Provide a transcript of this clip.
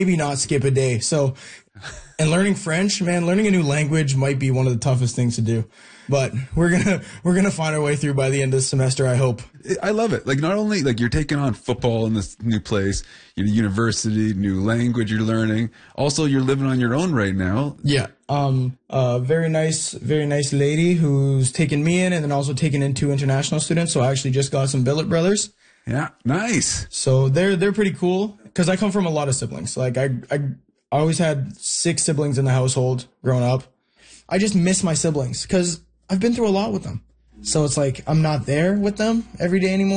maybe not skip a day. So, and learning French, man, learning a new language might be one of the toughest things to do. But we're gonna find our way through by the end of the semester, I hope. I love it. Like, not only like you're taking on football in this new place, your university, new language you're learning. Also, you're living on your own right now. Yeah. Very nice lady who's taken me in and then also taken in 2 international students. So I actually just got some billet brothers. Yeah, nice. So they're pretty cool because I come from a lot of siblings. Like I always had 6 siblings in the household growing up. I just miss my siblings because I've been through a lot with them. So it's like I'm not there with them every day anymore.